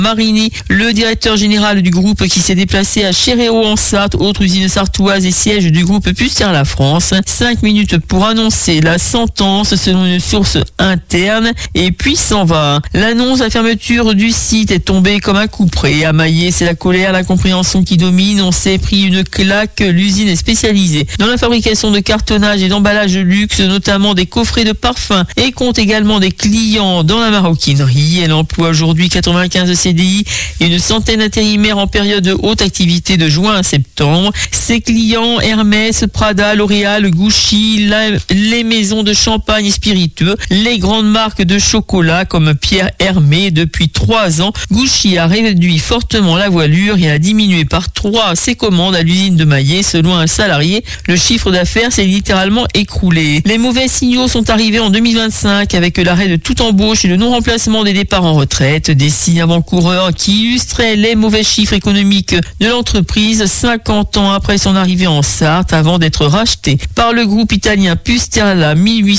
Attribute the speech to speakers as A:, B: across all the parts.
A: Marini, le directeur général du groupe qui s'est déplacé à Chéréo en Sarthe, autre usine sartoise et siège du groupe Pusterla France. 5 minutes pour annoncer la sentence selon une source interne et puis s'en va. L'annonce de la fermeture du site est tombée comme un coup près. À Maillé, c'est la colère, l'incompréhension qui domine. On s'est pris une claque. L'usine est spécialisée dans la fabrication de cartonnage et d'emballage de luxe, notamment des coffrets de parfums, et compte également des clients dans la maroquinerie. Elle emploie aujourd'hui 95 CDI et une centaine d'intérimaires en période de haute activité de juin à septembre. Ses clients, Hermès, Prada, L'Oréal, Gucci, les maisons de champagne et spiritueux, les grandes marques de chocolat comme Pierre Hermé. Depuis 3 ans, Gucci a réduit fortement la voilure et a diminué par 3 ses commandes à l'usine de Maillé. Selon un salarié, le chiffre d'affaires s'est littéralement écroulé. Les mauvais signaux sont arrivés en 2025 avec l'arrêt de toute embauche et le non-remplacement des départs en retraite. Des signes avant-coureurs qui illustraient les mauvais chiffres économiques de l'entreprise 50 ans après son arrivée en Sarthe, avant d'être racheté par le groupe italien Pusterla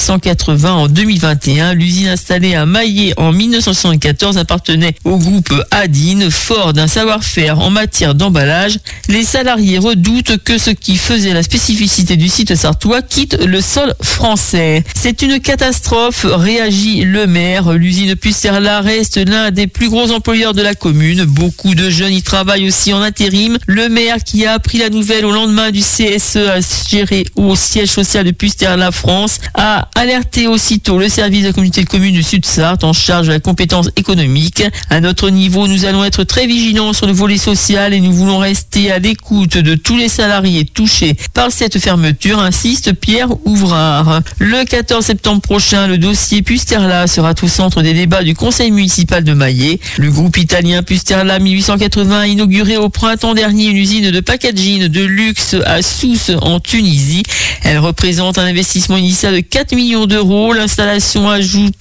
A: 1880 en 2021. L'usine installée à Maillé en 1974 appartenait au groupe Adine, fort d'un savoir-faire en matière d'emballage. Les salariés redoutent que ce qui faisait la spécificité du site sartois quitte le sol français. C'est une catastrophe, réagit le maire. L'usine Pusterla reste l'un des plus gros employeurs de la commune. Beaucoup de jeunes y travaillent aussi en intérim. Le maire, qui a appris la nouvelle au lendemain du CSE à gérer au siège social de Pusterla France, a alerté aussitôt le service de la communauté de communes du Sud-Sarthe en charge de la compétence économique. À notre niveau, nous allons être très vigilants sur le volet social et nous voulons rester à l'écoute de tous les salariés touchés par cette fermeture, insiste Pierre Ouvrard. Le 14 septembre prochain, le dossier Pusterla sera au centre des débats du conseil municipal de Maillé. Le groupe italien Pusterla 1880 a inauguré au printemps dernier une usine de packaging de luxe à Sousse en Tunisie. Elle représente un investissement initial de 4 millions d'euros. L'installation ajoute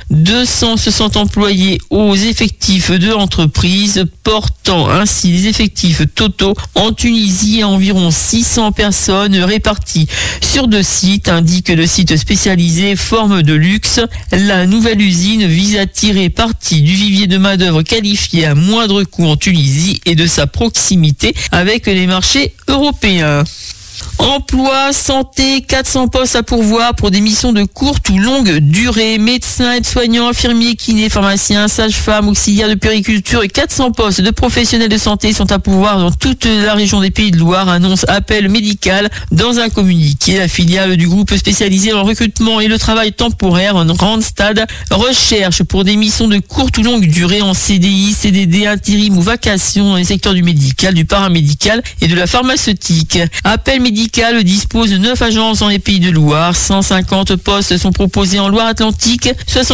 A: 260 employés aux effectifs de l'entreprise, portant ainsi les effectifs totaux en Tunisie à environ 600 personnes réparties sur 2 sites, indique le site spécialisé Forme de Luxe. La nouvelle usine vise à tirer parti du vivier de main-d'œuvre qualifié à moindre coût en Tunisie et de sa proximité avec les marchés européens. Emploi, santé, 400 postes à pourvoir pour des missions de courte ou longue durée. Médecins, aides-soignants, infirmiers, kinés, pharmaciens, sages-femmes, auxiliaires de puériculture et 400 postes de professionnels de santé sont à pourvoir dans toute la région des Pays de Loire, annonce Appel Médical dans un communiqué. La filiale du groupe spécialisé dans le recrutement et le travail temporaire en Randstad recherche pour des missions de courte ou longue durée en CDI, CDD, intérim ou vacation dans les secteurs du médical, du paramédical et de la pharmaceutique. Appel Médical dispose de 9 agences dans les Pays de Loire. 150 postes sont proposés en Loire-Atlantique,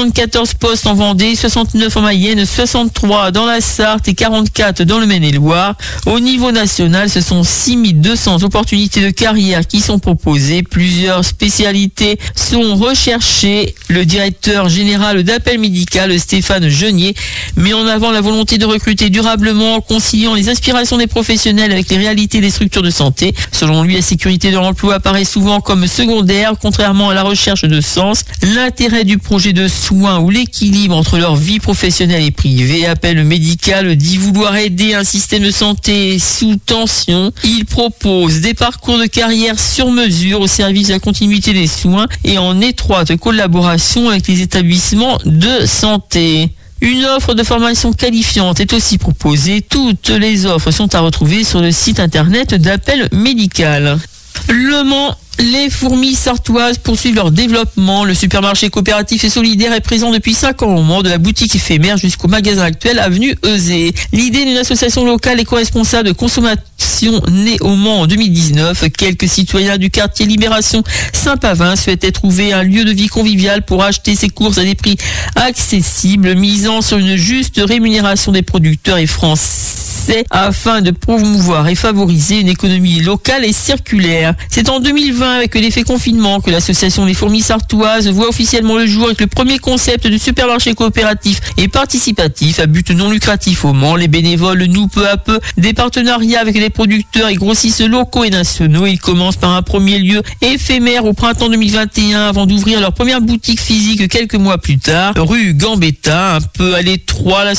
A: 74 postes en Vendée, 69 en Mayenne, 63 dans la Sarthe et 44 dans le Maine-et-Loire. Au niveau national, ce sont 6200 opportunités de carrière qui sont proposées. Plusieurs spécialités sont recherchées. Le directeur général d'Appel Médical, Stéphane Genier, met en avant la volonté de recruter durablement en conciliant les aspirations des professionnels avec les réalités des structures de santé. Selon lui, la sécurité de l'emploi apparaît souvent comme secondaire, contrairement à la recherche de sens. L'intérêt du projet de soins ou l'équilibre entre leur vie professionnelle et privée. Appel Médical dit vouloir aider un système de santé sous tension. Il propose des parcours de carrière sur mesure au service de la continuité des soins et en étroite collaboration avec les établissements de santé. Une offre de formation qualifiante est aussi proposée. Toutes les offres sont à retrouver sur le site internet d'Appel Médical. Le Mans. Les fourmis sartoises poursuivent leur développement. Le supermarché coopératif et solidaire est présent depuis 5 ans au Mans, de la boutique éphémère jusqu'au magasin actuel avenue Euzé. L'idée d'une association locale et co-responsable de consommation née au Mans en 2019. Quelques citoyens du quartier Libération Saint-Pavin souhaitaient trouver un lieu de vie convivial pour acheter ses courses à des prix accessibles, misant sur une juste rémunération des producteurs et français afin de promouvoir et favoriser une économie locale et circulaire. C'est en 2020, avec l'effet confinement, que l'association Les Fourmis Sartoises voit officiellement le jour avec le premier concept de supermarché coopératif et participatif à but non lucratif au Mans. Les bénévoles nouent peu à peu des partenariats avec les producteurs et grossistes locaux et nationaux. Ils commencent par un premier lieu éphémère au printemps 2021 avant d'ouvrir leur première boutique physique quelques mois plus tard, rue Gambetta, un peu à l'étroit.